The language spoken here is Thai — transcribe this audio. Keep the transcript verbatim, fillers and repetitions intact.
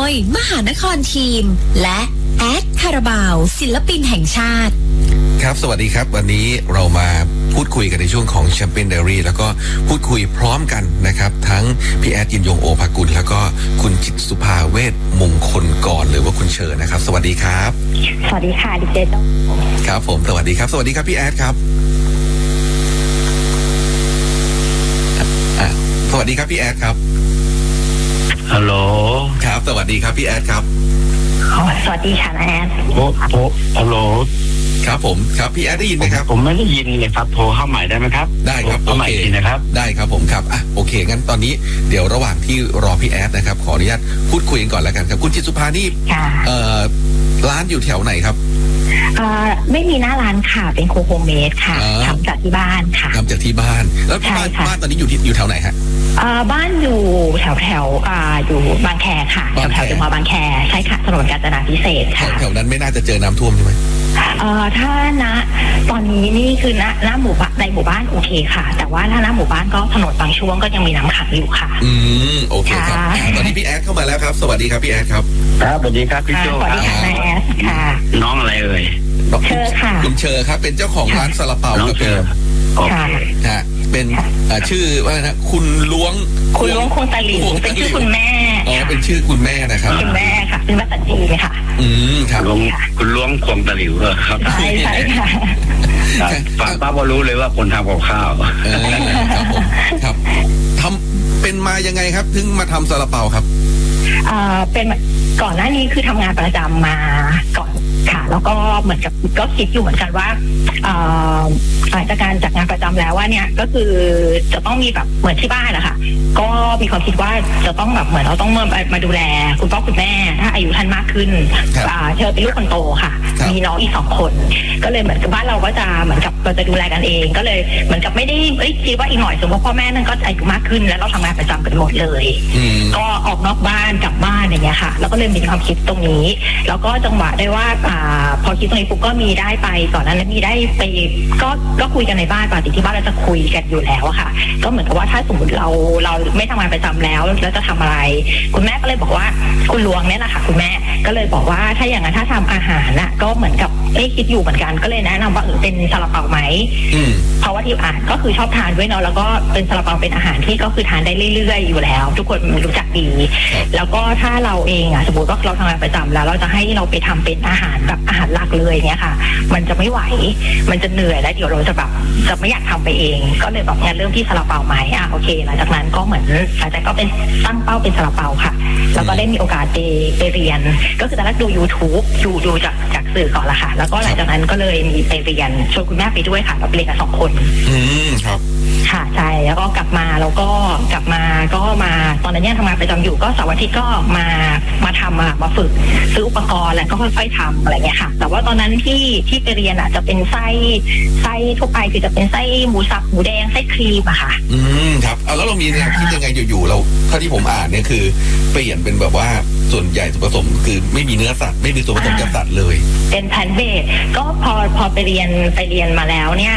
ยมหานครทีมและแอดคาราบาวศิลปินแห่งชาติครับสวัสดีครับวันนี้เรามาพูดคุยกันในช่วงของแชมเปี้ยนไดอารี่แล้วก็พูดคุยพร้อมกันนะครับทั้งพี่แอดยินยงโอภากุลแล้วก็คุณจิตสุภาเวชมงคลกรหรือว่าคุณเชิญนะครับสวัสดีครับสวัสดีค่ะดิเจต้องครับผมสวัสดีครับสวัสดีครับพี่แอดครับสวัสดีครับพี่แอดครับฮัลโหลครับสวัสดีครับพี่แอดครับสวัสดีค่ะแอดโอ้โหฮัลโหลครับผมครับพี่แอดได้ยินไหมครับผมไม่ได้ยินเลยครับโทรเข้าใหม่ได้ไหมครับได้ครับโอเคนะครับได้ครับผมครับอ่ะโอเคงั้นตอนนี้เดี๋ยวระหว่างที่รอพี่แอดนะครับขออนุญาตพูดคุยกันก่อนแล้วกันครับคุณจิตสุภานี่เอ่อร้านอยู่แถวไหนครับเอ่อไม่มีหน้าร้านค่ะเป็นโคโฮมเมดค่ะทำจากที่บ้านค่ะทำจากที่บ้านแล้วบ้านบ้านตอนนี้อยู่ที่อยู่แถวไหนฮะอ่าบ้านอยู่แถวแถวอ่าอยู่บางแคค่ะแถวแถวจังหวัดบางแคใช่ค่ะถนนกาญจนาพิเศษค่ะแถวนั้นไม่น่าจะเจอน้ำท่วมใช่ไหมเอ่อถ้าณตอนนี้นี่คือณณหมู่บ้านในหมู่บ้านโอเคค่ะแต่ว่าถ้าณหมู่บ้านก็ถนนบางช่วงก็ยังมีน้ำขังอยู่ค่ะอืมโอเคครับตอนนี้พี่แอดเข้ามาแล้วครับสวัสดีครับพี่แอดครับครับสวัสดีครับพี่โจสวัสดีค่ะนายแอดค่ะน้องอะไรเอ่ยเชอค่ะคุณเชอครับเป็นเจ้าของร้านซาลาเปาน้องเชอค่ะฮะเป็นชื่อว่าอะไรนะคุณล้วงคุณล้วงคงตะหลิวเป็นชื่อคุณแม่อ๋อเป็นชื่อคุณแม่นะครับคุณแม่ค่ะเป็นภาษาจีนค่ะอืมครับคุณล้วงคงตะหลิวครับใช่ใช่ค่ะฟังป้าก็รู้เลยว่าคนทำกับข้าวครับผมครับทำเป็นมายังไงครับถึงมาทำซาลาเปาครับอ่าเป็นก่อนหน้านี้คือทำงานประจำมาก่อนค่ะแล้วก็เหมือนกับก็คิดอยู่เหมือนกันว่าหลังจากการจากงานประจำแล้วว่าเนี่ยก็คือจะต้องมีแบบเหมือนที่บ้านแหละค่ะก็มีความคิดว่าจะต้องแบบเหมือนเราต้องมามาดูแลคุณพ่อคุณแม่ถ้าอายุท่านมากขึ้นเธอเป็นลูกคนโตค่ะมีน้องอีกสองคนก็เลยเหมือนกับบ้านเราก็จะเหมือนกับเราจะดูแลกันเองก็เลยเหมือนกับไม่ได้เอ้ยคิดว่าอีกหน่อยสมมติพ่อแม่นั่นก็อายุมากขึ้นแล้วเราทำงานประจำกันหมดเลยก็ออกนอกบ้านกลับบ้านอย่างเงี้ยค่ะแล้วก็เลยมีความคิดตรงนี้แล้วก็จังหวะได้ว่าพอคิดตรงนี้ปุ๊บก็มีได้ไปก่อนนั้นมีได้ไปก็ก็คุยกันในบ้านปกติที่บ้านเราจะคุยกันอยู่แล้วอะค่ะก็เหมือนกับว่าถ้าสมมติเราเราไม่ทำงานประจำแล้วแล้วจะทำอะไรคุณแม่ก็เลยบอกว่าคุณลวงเนี่ยแหละค่ะคุณแม่ก็เลยบอกว่าถ้าอย่างนั้นถ้าทำอาหารน่ะก็เหมือนกับเอ๊ะคิดอยู่เหมือนกันก็เลยแนะนำว่าเออเป็นซาลาเปาไหมเพราะว่าที่อ่านก็คือชอบทานด้วยเนาะแล้วก็เป็นซาลาเปาเป็นอาหารที่ก็คือทานได้เรื่อยๆอยู่แล้วทุกคนรู้จักดีแล้วก็ถ้าเราเองอ่ะสมมติว่าเราทำงานประจำแล้วเราจะให้เราไปทำเป็นอาหารแบบอาหารหลักเลยเนี่ยค่ะมันจะไม่ไหวมันจะเหนื่อยแล้วเดี๋ยวเราจะแบบจะไม่อยากทำไปเองก็เลยบอกงั้นเริ่มที่ซาลาเปาไหมอ่ะโอเคหลังจากนั้นก็เหมือนหลังจากก็เป็นตั้งเป้าเป็นซาลาเปาค่ะแล้วก็ได้มีโอกาสไปไปเรียนก็คือตอนแรกดู YouTube ดูดูจากจากสื่อก่อนละค่ะแล้วก็หลังจากนั้นก็เลยมีไปเรียนชวนคุณแม่ไปด้วยค่ะเราไปเรียนกันสองคนอืมครับค่ะใช่แล้วก็กลับมาแล้วก็กลับมาก็มาตอนนั้นเนี่ยทำงานประจำอยู่ก็เสาร์อาทิตย์ก็มามาทำมามาฝึกซื้ออุปกรณ์แล้วก็ค่อยๆทำอะไรเงี้ยค่ะแต่ว่าตอนนั้นที่ที่ไปเรียนอ่ะจะเป็นไส้ไส้ทั่วไปคือจะเป็นไส้หมูสับหมูแดงไส้ครีมอะค่ะอืมครับเอาแล้วเรามีแนวคิดยังไงอยู่ๆเราเท่าที่ผมอ่านเนี่ยคือเปลี่ยนเป็นแบบว่าส่วนใหญ่ส่วนผสมคือไม่มีเนื้อสัตว์ไม่มีส่วนผสมจากสัตว์เลยเป็นแพนเบสก็พอพอไปเรียนไปเรียนมาแล้วเนี่ย